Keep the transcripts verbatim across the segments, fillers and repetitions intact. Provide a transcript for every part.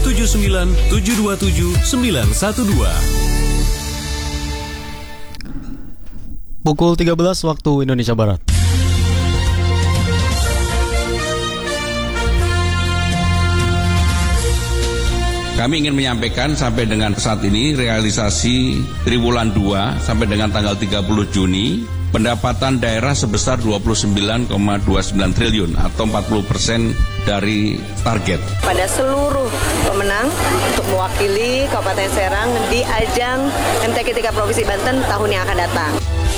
tujuh sembilan tujuh dua tujuh sembilan satu dua. Pukul tiga belas waktu Indonesia Barat. Kami ingin menyampaikan sampai dengan saat ini realisasi triwulan dua sampai dengan tanggal tiga puluh Juni pendapatan daerah sebesar dua puluh sembilan koma dua sembilan triliun atau empat puluh persen dari target. Pada seluruh pemenang untuk mewakili Kabupaten Serang di ajang M T Q tiga Provinsi Banten tahun yang akan datang.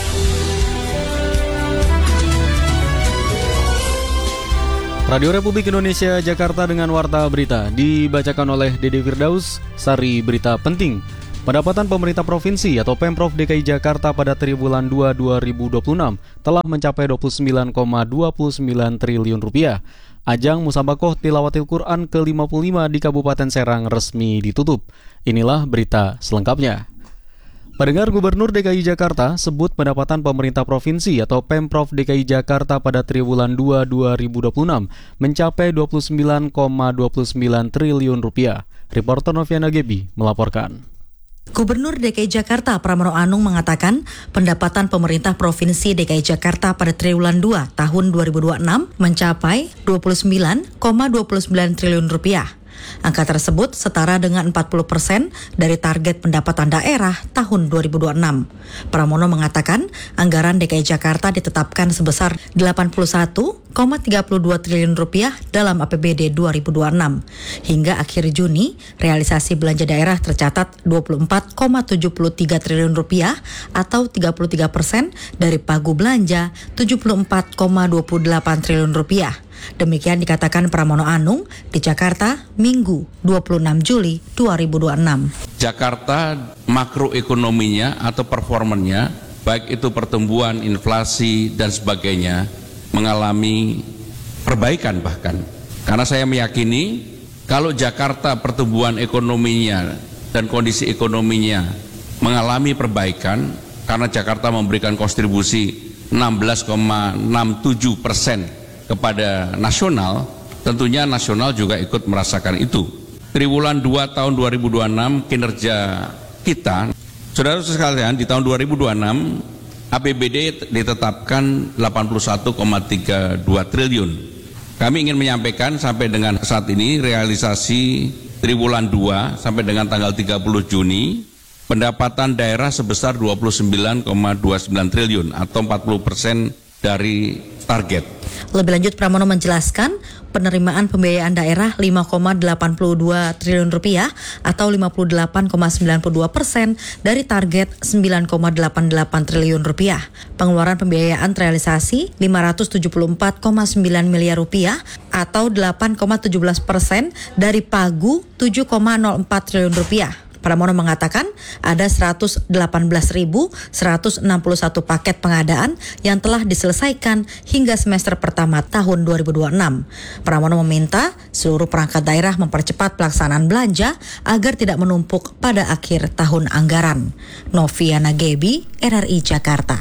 Radio Republik Indonesia Jakarta dengan Warta Berita dibacakan oleh Dede Firdaus. Sari berita penting. Pendapatan pemerintah provinsi atau Pemprov D K I Jakarta pada triwulan dua dua ribu dua puluh enam telah mencapai dua puluh sembilan koma dua sembilan triliun rupiah. Ajang Musabakoh Tilawatil Quran ke lima puluh lima di Kabupaten Serang resmi ditutup. Inilah berita selengkapnya. Pendengar, Gubernur D K I Jakarta sebut pendapatan pemerintah provinsi atau Pemprov D K I Jakarta pada triwulan dua dua ribu dua puluh enam mencapai dua puluh sembilan koma dua sembilan triliun rupiah. Reporter Noviana Gebi melaporkan. Gubernur D K I Jakarta Pramono Anung mengatakan pendapatan pemerintah Provinsi D K I Jakarta pada triwulan dua tahun dua ribu dua puluh enam mencapai dua puluh sembilan koma dua sembilan triliun rupiah. Angka tersebut setara dengan empat puluh persen dari target pendapatan daerah tahun dua ribu dua puluh enam. Pramono mengatakan anggaran D K I Jakarta ditetapkan sebesar delapan puluh satu koma tiga dua triliun rupiah dalam A P B D dua ribu dua puluh enam. Hingga akhir Juni, realisasi belanja daerah tercatat dua puluh empat koma tujuh tiga triliun rupiah atau tiga puluh tiga persen dari pagu belanja tujuh puluh empat koma dua delapan triliun rupiah. Demikian dikatakan Pramono Anung di Jakarta Minggu dua puluh enam Juli dua ribu dua puluh enam. Jakarta makroekonominya atau performanya, baik itu pertumbuhan, inflasi, dan sebagainya, mengalami perbaikan bahkan. Karena saya meyakini kalau Jakarta pertumbuhan ekonominya dan kondisi ekonominya mengalami perbaikan, karena Jakarta memberikan kontribusi enam belas koma enam tujuh persen kepada nasional, tentunya nasional juga ikut merasakan itu. Triwulan dua tahun dua ribu dua puluh enam kinerja kita, saudara sekalian, di tahun dua ribu dua puluh enam A P B D ditetapkan delapan puluh satu koma tiga dua triliun. Kami ingin menyampaikan sampai dengan saat ini realisasi triwulan dua sampai dengan tanggal tiga puluh Juni pendapatan daerah sebesar dua puluh sembilan koma dua sembilan triliun atau empat puluh persen dari target. Lebih lanjut, Pramono menjelaskan penerimaan pembiayaan daerah lima koma delapan dua triliun rupiah atau lima puluh delapan koma sembilan dua persen dari target sembilan koma delapan delapan triliun rupiah. Pengeluaran pembiayaan terrealisasi lima ratus tujuh puluh empat koma sembilan miliar rupiah atau delapan koma tujuh belas persen dari pagu tujuh koma nol empat triliun rupiah. Pramono mengatakan ada seratus delapan belas ribu seratus enam puluh satu paket pengadaan yang telah diselesaikan hingga semester pertama tahun dua ribu dua puluh enam. Pramono meminta seluruh perangkat daerah mempercepat pelaksanaan belanja agar tidak menumpuk pada akhir tahun anggaran. Noviana Gebi, R R I Jakarta.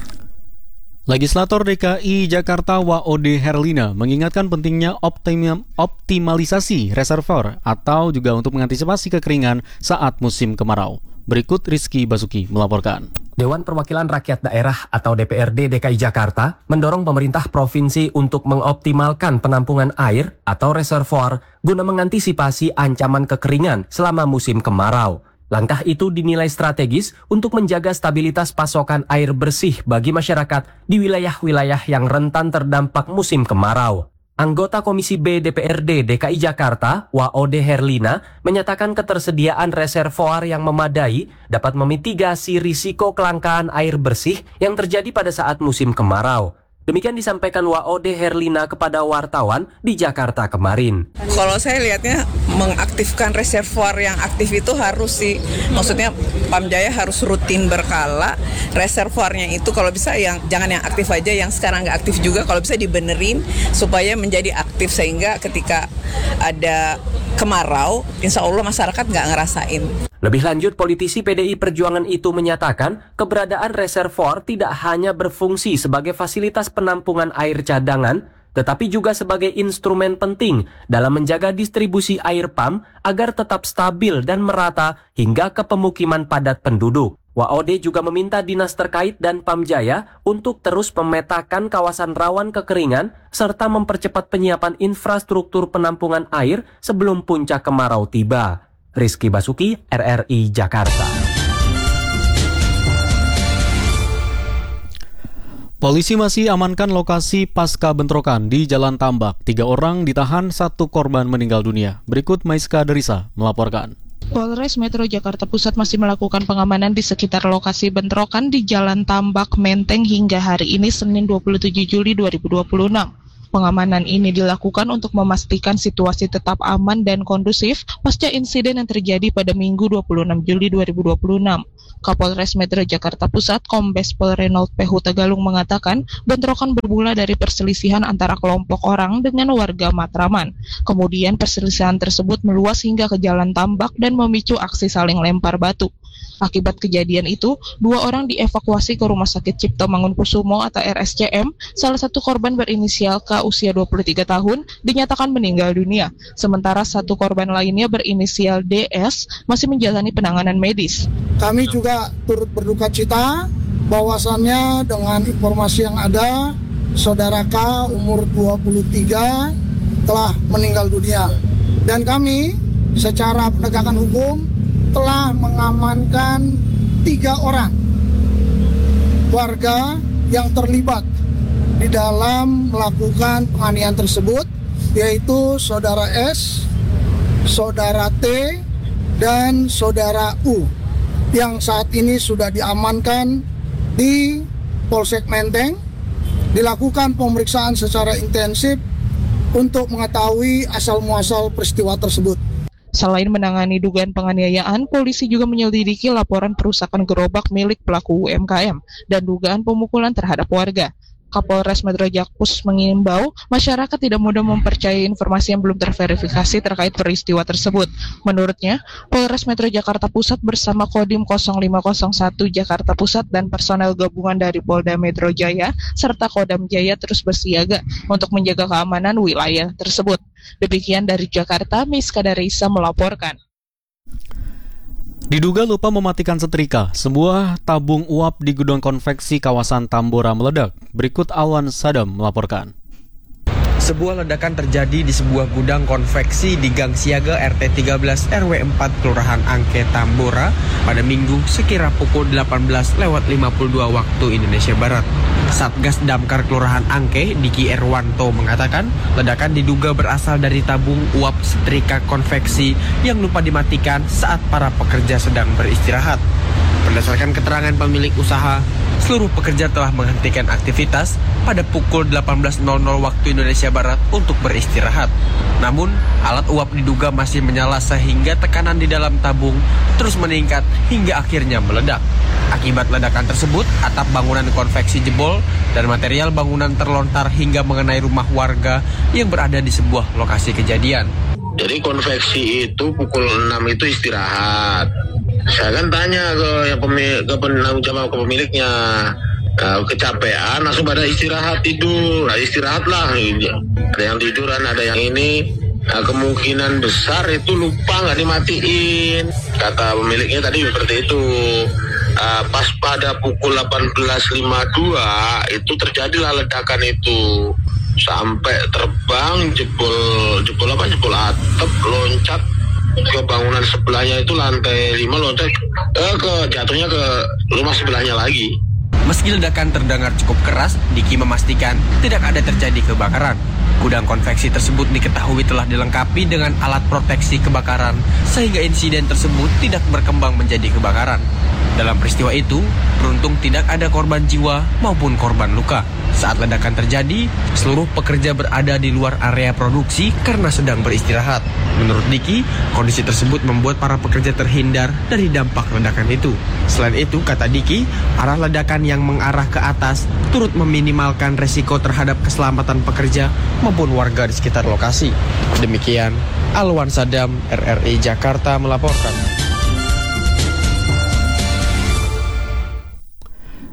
Legislator D K I Jakarta W O D Herlina mengingatkan pentingnya optim- optimalisasi reservoir atau juga untuk mengantisipasi kekeringan saat musim kemarau. Berikut Rizky Basuki melaporkan. Dewan Perwakilan Rakyat Daerah atau D P R D D K I Jakarta mendorong pemerintah provinsi untuk mengoptimalkan penampungan air atau reservoir guna mengantisipasi ancaman kekeringan selama musim kemarau. Langkah itu dinilai strategis untuk menjaga stabilitas pasokan air bersih bagi masyarakat di wilayah-wilayah yang rentan terdampak musim kemarau. Anggota Komisi B D P R D D K I Jakarta, W O D Herlina, menyatakan ketersediaan reservoir yang memadai dapat memitigasi risiko kelangkaan air bersih yang terjadi pada saat musim kemarau. Demikian disampaikan W O D Herlina kepada wartawan di Jakarta kemarin. Kalau saya lihatnya mengaktifkan reservoir yang aktif itu harus sih, maksudnya Pamjaya harus rutin berkala. Reservoirnya itu kalau bisa yang jangan yang aktif aja, yang sekarang nggak aktif juga kalau bisa dibenerin supaya menjadi aktif sehingga ketika ada kemarau, insya Allah masyarakat nggak ngerasain. Lebih lanjut, politisi P D I Perjuangan itu menyatakan keberadaan reservoir tidak hanya berfungsi sebagai fasilitas penampungan air cadangan, tetapi juga sebagai instrumen penting dalam menjaga distribusi air pam agar tetap stabil dan merata hingga ke pemukiman padat penduduk. W A O D juga meminta dinas terkait dan Pamjaya untuk terus memetakan kawasan rawan kekeringan serta mempercepat penyiapan infrastruktur penampungan air sebelum puncak kemarau tiba. Rizky Basuki, R R I Jakarta. Polisi masih amankan lokasi pasca bentrokan di Jalan Tambak. Tiga orang ditahan, satu korban meninggal dunia. Berikut Maiska Derisa melaporkan. Polres Metro Jakarta Pusat masih melakukan pengamanan di sekitar lokasi bentrokan di Jalan Tambak, Menteng hingga hari ini Senin dua puluh tujuh Juli dua ribu dua puluh enam. Pengamanan ini dilakukan untuk memastikan situasi tetap aman dan kondusif pasca insiden yang terjadi pada Minggu dua puluh enam Juli dua ribu dua puluh enam. Kapolres Metro Jakarta Pusat Kombes Pol Reynold P. Huta Galung mengatakan bentrokan bermula dari perselisihan antara kelompok orang dengan warga Matraman. Kemudian perselisihan tersebut meluas hingga ke Jalan Tambak dan memicu aksi saling lempar batu. Akibat kejadian itu, dua orang dievakuasi ke Rumah Sakit Cipto Mangunkusumo atau R S C M. Salah satu korban berinisial K usia dua puluh tiga tahun dinyatakan meninggal dunia. Sementara satu korban lainnya berinisial D S masih menjalani penanganan medis. Kami juga turut berduka cita bahwasannya dengan informasi yang ada, saudara K umur dua puluh tiga telah meninggal dunia. Dan kami secara penegakan hukum telah mengamankan tiga orang warga yang terlibat di dalam melakukan penganiayaan tersebut, yaitu saudara S, saudara T, dan saudara U, yang saat ini sudah diamankan di Polsek Menteng, dilakukan pemeriksaan secara intensif untuk mengetahui asal-muasal peristiwa tersebut. Selain menangani dugaan penganiayaan, polisi juga menyelidiki laporan perusakan gerobak milik pelaku U M K M dan dugaan pemukulan terhadap warga. Kapolres Metro Jakpus mengimbau masyarakat tidak mudah mempercayai informasi yang belum terverifikasi terkait peristiwa tersebut. Menurutnya, Polres Metro Jakarta Pusat bersama Kodim nol lima nol satu Jakarta Pusat dan personel gabungan dari Polda Metro Jaya serta Kodam Jaya terus bersiaga untuk menjaga keamanan wilayah tersebut. Demikian dari Jakarta, Maiska Derisa melaporkan. Diduga lupa mematikan setrika, sebuah tabung uap di gudang konveksi kawasan Tambora meledak. Berikut Alwan Sadam melaporkan. Sebuah ledakan terjadi di sebuah gudang konveksi di Gang Siaga R T tiga belas R W empat Kelurahan Angke Tambora pada Minggu sekira pukul delapan belas lewat lima puluh dua waktu Indonesia Barat. Satgas Damkar Kelurahan Angke, Diki Erwanto mengatakan ledakan diduga berasal dari tabung uap setrika konveksi yang lupa dimatikan saat para pekerja sedang beristirahat. Berdasarkan keterangan pemilik usaha, seluruh pekerja telah menghentikan aktivitas pada pukul delapan belas waktu Indonesia Barat untuk beristirahat. Namun, alat uap diduga masih menyala sehingga tekanan di dalam tabung terus meningkat hingga akhirnya meledak. Akibat ledakan tersebut, atap bangunan konveksi jebol dan material bangunan terlontar hingga mengenai rumah warga yang berada di sebuah lokasi kejadian. Jadi konveksi itu pukul enam itu istirahat. Saya kan tanya ke yang pemilik, ke penanggung jawab, ke pemiliknya, nah, kecapean langsung pada istirahat tidur, nah, istirahatlah. Ada yang tiduran, ada yang ini. Nah, kemungkinan besar itu lupa nggak dimatiin. Kata pemiliknya tadi seperti itu. Uh, pas pada pukul delapan belas lima puluh dua itu terjadilah ledakan itu. Sampai terbang, jebol, jebol apa, jebol atap, loncat ke bangunan sebelahnya itu lantai lima, loncat eh, ke jatuhnya ke rumah sebelahnya lagi. Meski ledakan terdengar cukup keras, Diki memastikan tidak ada terjadi kebakaran. Gudang konveksi tersebut diketahui telah dilengkapi dengan alat proteksi kebakaran sehingga insiden tersebut tidak berkembang menjadi kebakaran. Dalam peristiwa itu, beruntung tidak ada korban jiwa maupun korban luka. Saat ledakan terjadi, seluruh pekerja berada di luar area produksi karena sedang beristirahat. Menurut Diki, kondisi tersebut membuat para pekerja terhindar dari dampak ledakan itu. Selain itu, kata Diki, arah ledakan yang mengarah ke atas turut meminimalkan resiko terhadap keselamatan pekerja maupun warga di sekitar lokasi. Demikian, Alwan Sadam, R R I Jakarta melaporkan.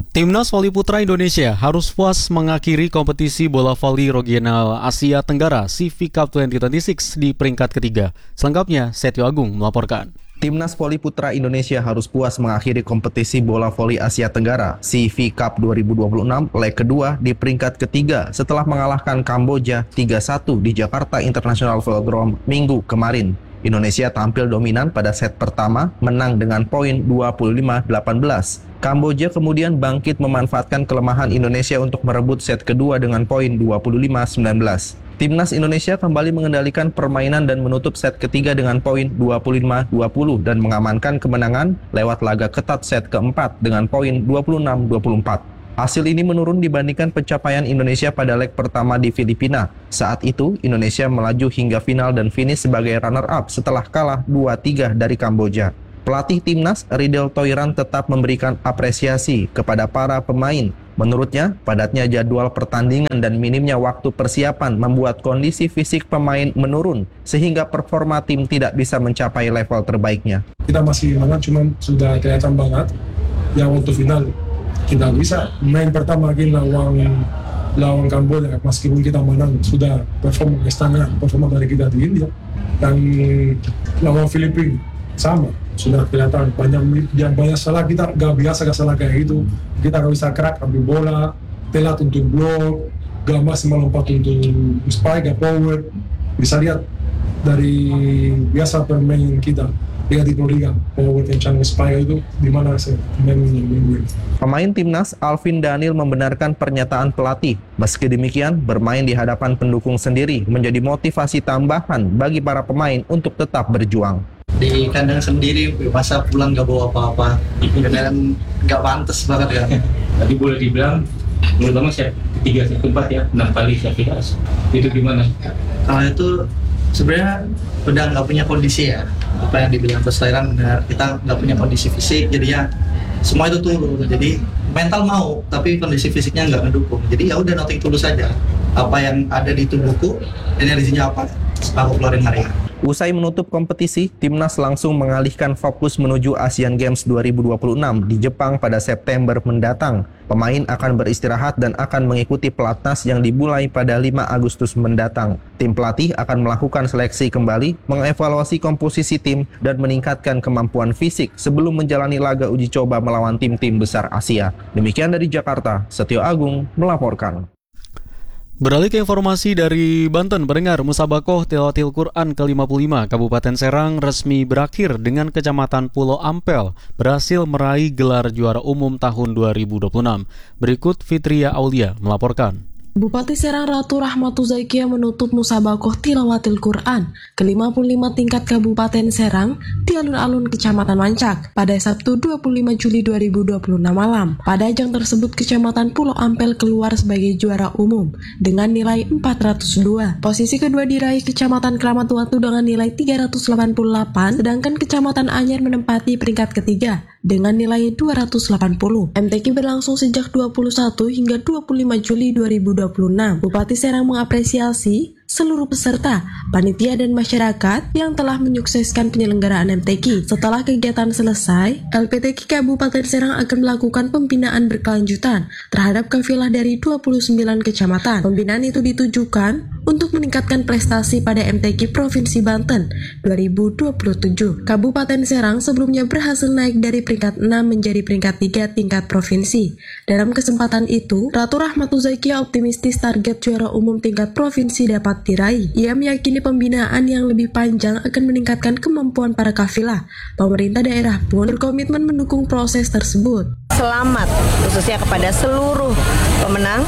Timnas Voli Putra Indonesia harus puas mengakhiri kompetisi bola voli regional Asia Tenggara C V Cup dua ribu dua puluh enam di peringkat ketiga. Selengkapnya, Setio Agung melaporkan. Timnas Voli Putra Indonesia harus puas mengakhiri kompetisi bola voli Asia Tenggara C V Cup dua ribu dua puluh enam leg kedua di peringkat ketiga setelah mengalahkan Kamboja tiga satu di Jakarta International Velodrome minggu kemarin. Indonesia tampil dominan pada set pertama, menang dengan poin dua puluh lima delapan belas. Kamboja kemudian bangkit memanfaatkan kelemahan Indonesia untuk merebut set kedua dengan poin dua puluh lima sembilan belas. Timnas Indonesia kembali mengendalikan permainan dan menutup set ketiga dengan poin dua puluh lima dua puluh dan mengamankan kemenangan lewat laga ketat set keempat dengan poin dua puluh enam dua puluh empat. Hasil ini menurun dibandingkan pencapaian Indonesia pada leg pertama di Filipina. Saat itu, Indonesia melaju hingga final dan finish sebagai runner-up setelah kalah dua tiga dari Kamboja. Pelatih Timnas, Ridel Toiran, tetap memberikan apresiasi kepada para pemain. Menurutnya, padatnya jadwal pertandingan dan minimnya waktu persiapan membuat kondisi fisik pemain menurun, sehingga performa tim tidak bisa mencapai level terbaiknya. Kita masih semangat, cuman sudah kelihatan banget yang waktu final kita bisa main pertama lagi lawan lawan Kamboja, meskipun kita menang sudah performa setengah performa dari kita di India, dan lawan Filipina sama sudah kelihatan banyak yang banyak salah, kita gak biasa gak salah kayak gitu, kita gak bisa kerak ambil bola, telat untuk blok, gak masih melompat untuk spike, gak power. Bisa lihat dari biasa permain kita Liga di Liga, power kencang spike itu di mana sih main minggu. Pemain Timnas Alvin Daniel membenarkan pernyataan pelatih. Meski demikian, bermain di hadapan pendukung sendiri menjadi motivasi tambahan bagi para pemain untuk tetap berjuang. Di kandang sendiri, masa pulang gak bawa apa-apa, dan gak pantas banget kan. Tadi boleh dibilang, terutama set ketiga, set keempat ya, enam kali set finals. Itu gimana? Kalau itu sebenarnya udah nggak punya kondisi ya, apa yang dibilang Coach Toiran, kita nggak punya kondisi fisik, jadinya semua itu turun. Jadi mental mau, tapi kondisi fisiknya nggak mendukung. Jadi ya udah nothing tulus saja. Apa yang ada di tubuhku, energinya apa, aku keluarin hari ini. Usai menutup kompetisi, Timnas langsung mengalihkan fokus menuju Asian Games dua ribu dua puluh enam di Jepang pada September mendatang. Pemain akan beristirahat dan akan mengikuti pelatnas yang dimulai pada lima Agustus mendatang. Tim pelatih akan melakukan seleksi kembali, mengevaluasi komposisi tim, dan meningkatkan kemampuan fisik sebelum menjalani laga uji coba melawan tim-tim besar Asia. Demikian dari Jakarta, Setio Agung melaporkan. Beralih ke informasi dari Banten, pendengar, Musabakoh Tilawatil Quran ke lima puluh lima Kabupaten Serang resmi berakhir dengan Kecamatan Pulau Ampel berhasil meraih gelar juara umum tahun dua ribu dua puluh enam. Berikut Fitria Aulia melaporkan. Bupati Serang Ratu Rahmatu Zaikia menutup Musabakoh Tilawatil Quran ke lima puluh lima tingkat Kabupaten Serang di alun-alun Kecamatan Mancak pada Sabtu dua puluh lima Juli dua ribu dua puluh enam malam. Pada ajang tersebut Kecamatan Pulau Ampel keluar sebagai juara umum dengan nilai empat ratus dua. Posisi kedua diraih Kecamatan Kramat Watu dengan nilai tiga ratus delapan puluh delapan, sedangkan Kecamatan Anyar menempati peringkat ketiga dengan nilai dua ratus delapan puluh. M T Q berlangsung sejak dua puluh satu hingga dua puluh lima Juli dua ribu dua puluh enam. Bupati Serang mengapresiasi seluruh peserta, panitia dan masyarakat yang telah menyukseskan penyelenggaraan M T Q. Setelah kegiatan selesai, L P T Q Kabupaten Serang akan melakukan pembinaan berkelanjutan terhadap kafilah dari dua puluh sembilan kecamatan. Pembinaan itu ditujukan untuk meningkatkan prestasi pada M T Q Provinsi Banten dua ribu dua puluh tujuh. Kabupaten Serang sebelumnya berhasil naik dari peringkat enam menjadi peringkat tiga tingkat provinsi. Dalam kesempatan itu, Ratu Rahmatu Zaikia optimistis target juara umum tingkat provinsi dapat diraih. Ia meyakini pembinaan yang lebih panjang akan meningkatkan kemampuan para kafilah. Pemerintah daerah pun berkomitmen mendukung proses tersebut. Selamat khususnya kepada seluruh pemenang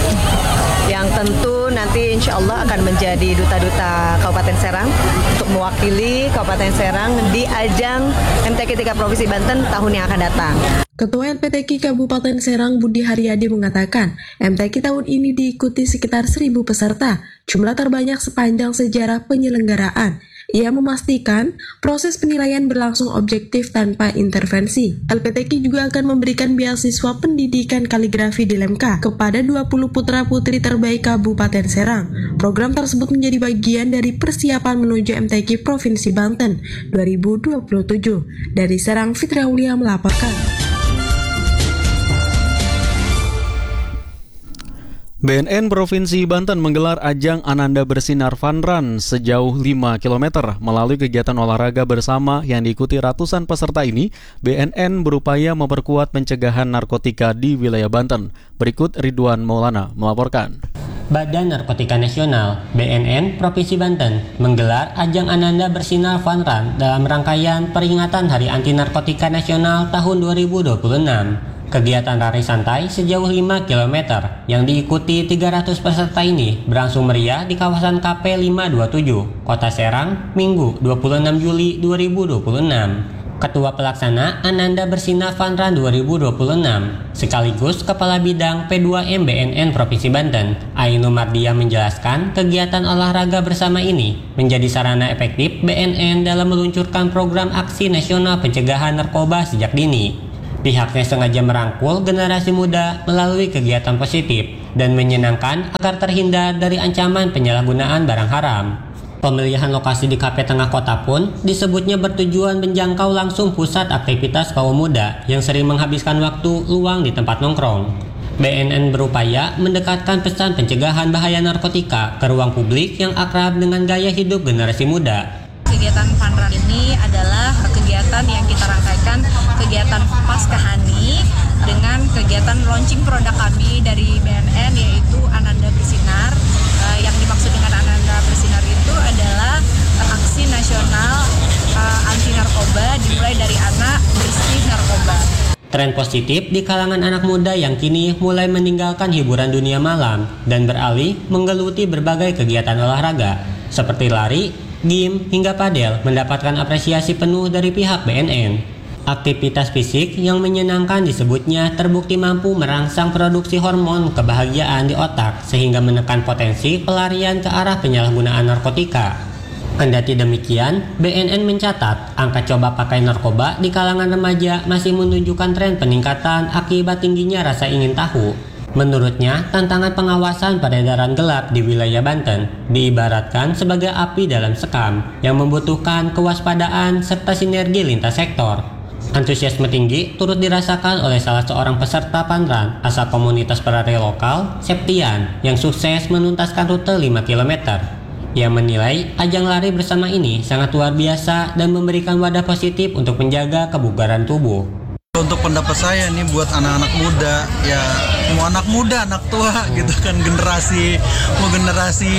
yang tentu nanti insya Allah akan menjadi duta-duta Kabupaten Serang untuk mewakili Kabupaten Serang di ajang M T Q tiga Provinsi Banten tahun yang akan datang. Ketua L P T Q Kabupaten Serang Budi Haryadi mengatakan, M T Q tahun ini diikuti sekitar seribu peserta, jumlah terbanyak sepanjang sejarah penyelenggaraan. Ia memastikan proses penilaian berlangsung objektif tanpa intervensi. L P T Q juga akan memberikan beasiswa pendidikan kaligrafi di Lemka kepada dua puluh putra-putri terbaik Kabupaten Serang. Program tersebut menjadi bagian dari persiapan menuju M T Q Provinsi Banten dua ribu dua puluh tujuh. Dari Serang, Fitri Aulia melaporkan. B N N Provinsi Banten menggelar ajang Ananda Bersinar Fun Run sejauh lima kilometer. Melalui kegiatan olahraga bersama yang diikuti ratusan peserta ini, B N N berupaya memperkuat pencegahan narkotika di wilayah Banten. Berikut Ridwan Maulana melaporkan. Badan Narkotika Nasional B N N Provinsi Banten menggelar ajang Ananda Bersinar Fun Run dalam rangkaian peringatan Hari Anti Narkotika Nasional tahun dua ribu dua puluh enam. Kegiatan lari santai sejauh lima kilometer yang diikuti tiga ratus peserta ini berlangsung meriah di kawasan K P lima dua tujuh, Kota Serang, Minggu dua puluh enam Juli dua ribu dua puluh enam. Ketua Pelaksana Ananda Bersinar Fun Run dua ribu dua puluh enam, sekaligus Kepala Bidang P dua M B N N Provinsi Banten, Ainu Mardia menjelaskan kegiatan olahraga bersama ini menjadi sarana efektif B N N dalam meluncurkan program aksi nasional pencegahan narkoba sejak dini. Pihaknya sengaja merangkul generasi muda melalui kegiatan positif dan menyenangkan agar terhindar dari ancaman penyalahgunaan barang haram. Pemilihan lokasi di K P Tengah Kota pun disebutnya bertujuan menjangkau langsung pusat aktivitas kaum muda yang sering menghabiskan waktu luang di tempat nongkrong. B N N berupaya mendekatkan pesan pencegahan bahaya narkotika ke ruang publik yang akrab dengan gaya hidup generasi muda. Kegiatan Fun Run ini adalah kegiatan yang kita rangkaikan kegiatan Paskahani dengan kegiatan launching produk kami dari B N N yaitu Ananda Bersinar. Uh, yang dimaksud dengan Ananda Bersinar itu adalah uh, aksi nasional uh, anti narkoba dimulai dari anak bersih narkoba. Tren positif di kalangan anak muda yang kini mulai meninggalkan hiburan dunia malam dan beralih menggeluti berbagai kegiatan olahraga seperti lari, game, hingga padel mendapatkan apresiasi penuh dari pihak B N N. Aktivitas fisik yang menyenangkan disebutnya terbukti mampu merangsang produksi hormon kebahagiaan di otak sehingga menekan potensi pelarian ke arah penyalahgunaan narkotika. Kendati demikian, B N N mencatat angka coba pakai narkoba di kalangan remaja masih menunjukkan tren peningkatan akibat tingginya rasa ingin tahu. Menurutnya, tantangan pengawasan peredaran gelap di wilayah Banten diibaratkan sebagai api dalam sekam yang membutuhkan kewaspadaan serta sinergi lintas sektor. Antusiasme tinggi turut dirasakan oleh salah seorang peserta Fun Run asal komunitas pelari lokal, Septian, yang sukses menuntaskan rute lima kilometer. Ia menilai ajang lari bersama ini sangat luar biasa dan memberikan wadah positif untuk menjaga kebugaran tubuh. Untuk pendapat saya nih buat anak-anak muda, ya mau anak muda, anak tua gitu kan, generasi mau generasi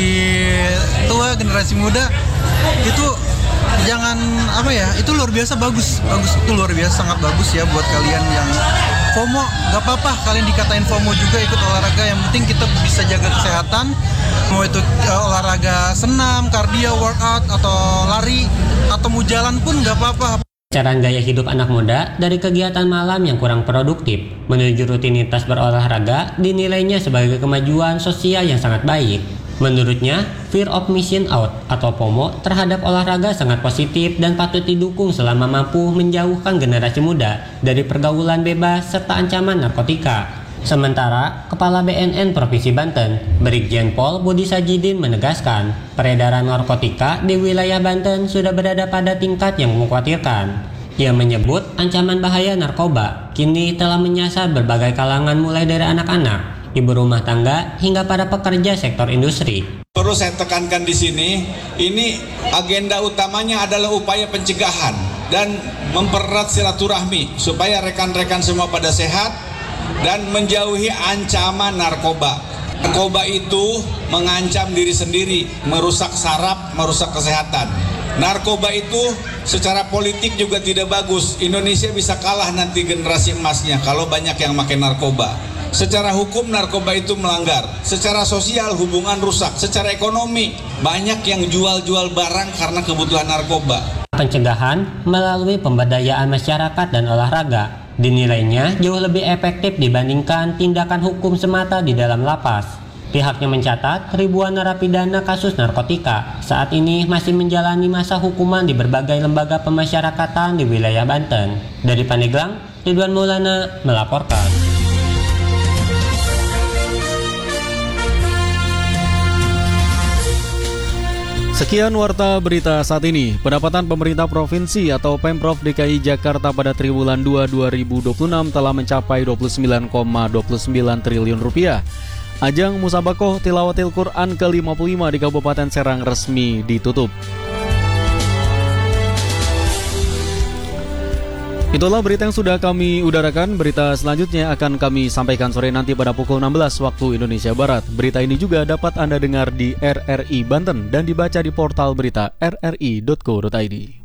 tua, generasi muda itu jangan apa ya, itu luar biasa bagus, bagus itu luar biasa sangat bagus ya buat kalian yang FOMO, gak apa-apa kalian dikatain FOMO juga ikut olahraga, yang penting kita bisa jaga kesehatan, mau itu uh, olahraga senam, kardio, workout atau lari atau mau jalan pun gak apa-apa. Pencerahan gaya hidup anak muda dari kegiatan malam yang kurang produktif menuju rutinitas berolahraga dinilainya sebagai kemajuan sosial yang sangat baik. Menurutnya, fear of missing out atau FOMO terhadap olahraga sangat positif dan patut didukung selama mampu menjauhkan generasi muda dari pergaulan bebas serta ancaman narkotika. Sementara, Kepala B N N Provinsi Banten, Brigjen Pol Budi Sajidin menegaskan, peredaran narkotika di wilayah Banten sudah berada pada tingkat yang mengkhawatirkan. Ia menyebut ancaman bahaya narkoba kini telah menyasar berbagai kalangan mulai dari anak-anak, ibu rumah tangga, hingga para pekerja sektor industri. Perlu saya tekankan di sini, ini agenda utamanya adalah upaya pencegahan dan mempererat silaturahmi supaya rekan-rekan semua pada sehat dan menjauhi ancaman narkoba. Narkoba itu mengancam diri sendiri, merusak saraf, merusak kesehatan. Narkoba itu secara politik juga tidak bagus. Indonesia bisa kalah nanti generasi emasnya kalau banyak yang makan narkoba. Secara hukum narkoba itu melanggar, secara sosial hubungan rusak, secara ekonomi banyak yang jual-jual barang karena kebutuhan narkoba. Pencegahan melalui pemberdayaan masyarakat dan olahraga dinilainya jauh lebih efektif dibandingkan tindakan hukum semata di dalam lapas. Pihaknya mencatat ribuan narapidana kasus narkotika saat ini masih menjalani masa hukuman di berbagai lembaga pemasyarakatan di wilayah Banten. Dari Pandeglang, Ridwan Maulana melaporkan. Sekian warta berita saat ini. Pendapatan pemerintah provinsi atau Pemprov D K I Jakarta pada triwulan dua dua ribu dua puluh enam telah mencapai dua puluh sembilan koma dua puluh sembilan triliun rupiah. Ajang Musabakoh Tilawatil Quran ke lima puluh lima di Kabupaten Serang resmi ditutup. Itulah berita yang sudah kami udarakan. Berita selanjutnya akan kami sampaikan sore nanti pada pukul enam belas waktu Indonesia Barat. Berita ini juga dapat Anda dengar di R R I Banten dan dibaca di portal berita r r i dot co dot i d.